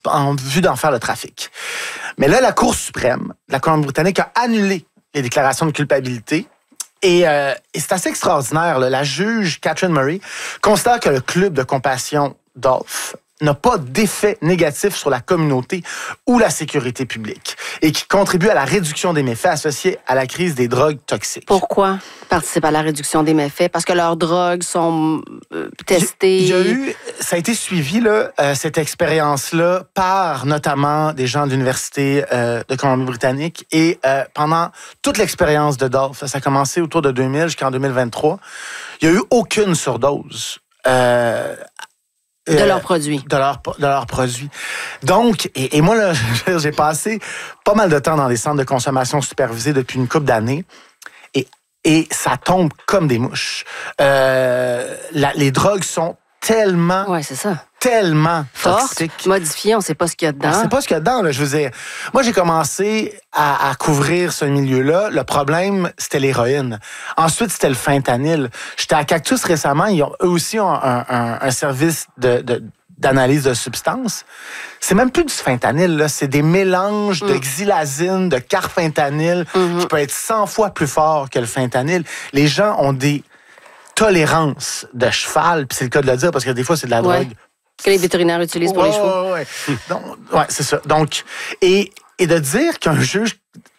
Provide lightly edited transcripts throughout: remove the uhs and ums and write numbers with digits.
en vue d'en faire le trafic. Mais là, la Cour suprême de la Colombie-Britannique a annulé les déclarations de culpabilité. Et c'est assez extraordinaire. Là. La juge Catherine Murray considère que le club de compassion Dolph n'a pas d'effet négatif sur la communauté ou la sécurité publique et qui contribue à la réduction des méfaits associés à la crise des drogues toxiques. Pourquoi participer à la réduction des méfaits? Parce que leurs drogues sont testées. Ça a été suivi, là, cette expérience-là, par notamment des gens de l'Université de Colombie-Britannique. Et pendant toute l'expérience de Dolph, ça a commencé autour de 2000 jusqu'en 2023, il n'y a eu aucune surdose. De leurs produits. De leurs produits. Donc, et moi, là, j'ai passé pas mal de temps dans des centres de consommation supervisés depuis une couple d'années. Et ça tombe comme des mouches. Les drogues sont tellement... Ouais, c'est ça. Tellement toxiques. Modifiées, on ne sait pas ce qu'il y a dedans. On ne sait pas ce qu'il y a dedans, là, je veux dire. Moi, j'ai commencé à couvrir ce milieu-là. Le problème, c'était l'héroïne. Ensuite, c'était le fentanyl. J'étais à Cactus récemment. Eux aussi ont un service d'analyse de substances. C'est même plus du fentanyl, là. C'est des mélanges de xylazine, de carfentanyl, qui peut être 100 fois plus fort que le fentanyl. Les gens ont des tolérances de cheval, puis c'est le cas de le dire, parce que des fois, c'est de la drogue. Que les vétérinaires utilisent pour les chevaux. Ouais, c'est ça. Donc, et de dire qu'un juge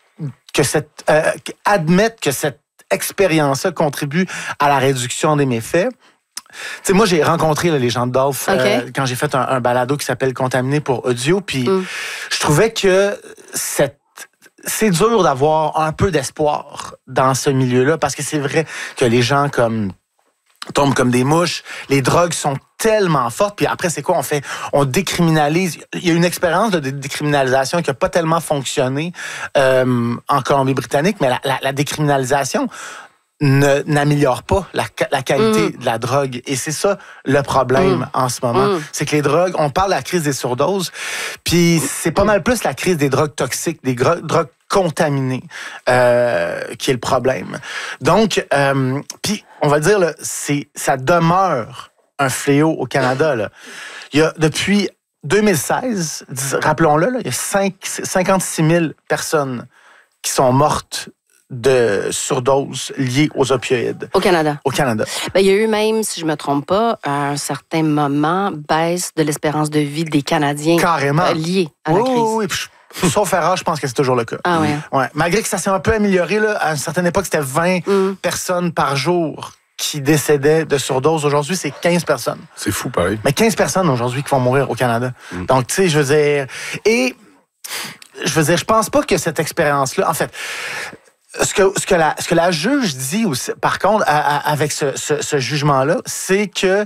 admette que cette expérience-là contribue à la réduction des méfaits. Tu sais, moi, j'ai rencontré là, les gens de Dolph quand j'ai fait un balado qui s'appelle Contaminé pour audio, puis je trouvais que c'est dur d'avoir un peu d'espoir dans ce milieu-là, parce que c'est vrai que les gens tombent comme des mouches. Les drogues sont tellement fortes. Puis après, c'est quoi? On décriminalise. Il y a une expérience de décriminalisation qui n'a pas tellement fonctionné en Colombie-Britannique, mais la décriminalisation n'améliore pas la qualité de la drogue. Et c'est ça le problème en ce moment. C'est que les drogues, on parle de la crise des surdoses, puis c'est pas mal plus la crise des drogues toxiques, des drogues contaminées qui est le problème. Donc, puis on va dire, là, ça demeure un fléau au Canada. Là. Il y a, depuis 2016, rappelons-le, là, il y a 56 000 personnes qui sont mortes de surdoses liées aux opioïdes. Au Canada. Au Canada. Ben, il y a eu même, si je ne me trompe pas, à un certain moment, baisse de l'espérance de vie des Canadiens. Carrément. Liée à la crise. Oui. Sauf erreur, je pense que c'est toujours le cas. Ah ouais. Ouais. Malgré que ça s'est un peu amélioré, là, à une certaine époque, c'était 20 personnes par jour qui décédaient de surdose. Aujourd'hui, c'est 15 personnes. C'est fou, pareil. Mais 15 personnes aujourd'hui qui vont mourir au Canada. Donc, tu sais, je veux dire... Et, je pense pas que cette expérience-là... En fait... Ce que la juge dit aussi, par contre, avec ce jugement-là, c'est que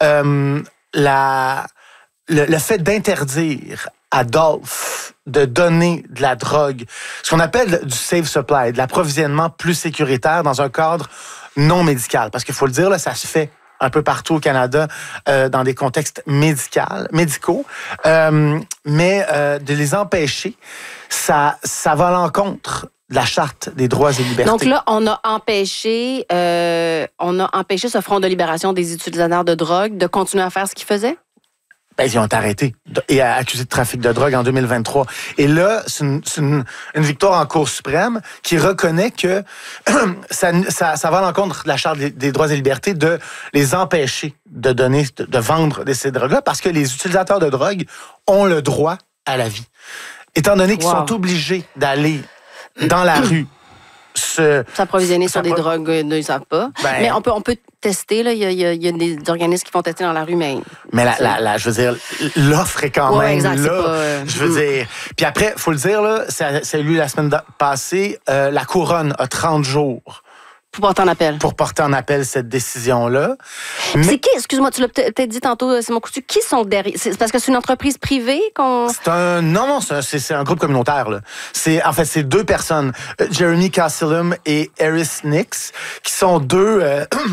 le fait d'interdire à Dolph de donner de la drogue, ce qu'on appelle du safe supply, de l'approvisionnement plus sécuritaire dans un cadre non médical. Parce qu'il faut le dire, là, ça se fait un peu partout au Canada dans des contextes médicaux. Mais de les empêcher, ça va à l'encontre de la Charte des droits et libertés. Donc là, on a empêché ce Front de libération des utilisateurs de drogue de continuer à faire ce qu'ils faisaient? Ben, ils ont été arrêtés et accusés de trafic de drogue en 2023. Et là, c'est une victoire en Cour suprême qui reconnaît que ça va à l'encontre de la Charte des droits et libertés de les empêcher de vendre ces drogues-là, parce que les utilisateurs de drogue ont le droit à la vie. Étant donné qu'ils sont obligés d'aller dans la rue s'approvisionner sur des drogues, ils ne savent pas. Mais on peut tester, là. Il y a des organismes qui font tester dans la rue, mais je veux dire, l'offre est quand même là. Je veux dire. Puis après, il faut le dire, là, c'est lui la semaine passée, la Couronne a 30 jours. Pour porter en appel. Pour porter en appel cette décision-là. Mais... C'est qui, excuse-moi, tu l'as peut-être dit tantôt, Simon Coutu, qui sont derrière? C'est parce que c'est une entreprise privée qu'on... C'est un groupe communautaire, là. C'est deux personnes, Jeremy Cassilum et Eris Nix, qui sont deux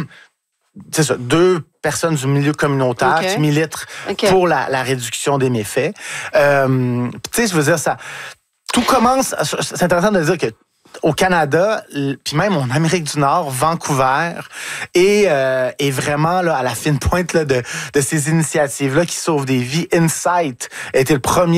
personnes du milieu communautaire qui militent pour la réduction des méfaits. Tu sais, je veux dire, tout commence... C'est intéressant de dire que au Canada, puis même en Amérique du Nord, Vancouver, est vraiment là, à la fine pointe là, de ces initiatives-là qui sauvent des vies. Insight a été le premier